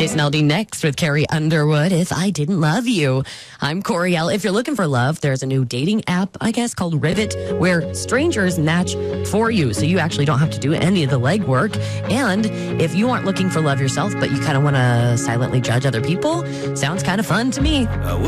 Jason Aldean next with Carrie Underwood, If I Didn't Love You. I'm Coriel. If you're looking for love, there's a new dating app, I guess, called Rivet, where strangers match for you. So you actually don't have to do any of the legwork. And if you aren't looking for love yourself, but you kind of want to silently judge other people, sounds kind of fun to me.